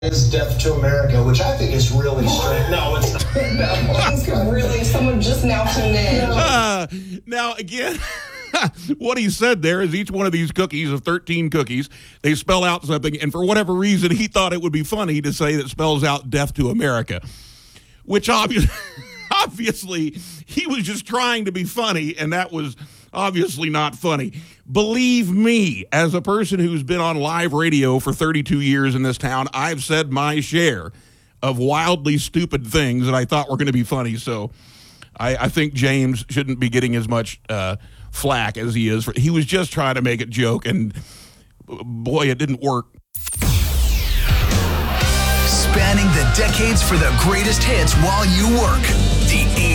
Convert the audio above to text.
is Deaf to America, which I think is really strange. No, it's not. Really, someone just now tuned in. Now, again, what he said there is each one of these cookies, of 13 cookies, they spell out something, and for whatever reason, he thought it would be funny to say that spells out Deaf to America, which obviously he was just trying to be funny, and that was obviously not funny. Believe me, as a person who's been on live radio for 32 years in this town, I've said my share of wildly stupid things that I thought were going to be funny. So I think James shouldn't be getting as much flack as he is. He was just trying to make a joke, and boy, it didn't work. Spanning the decades for the greatest hits while you work. The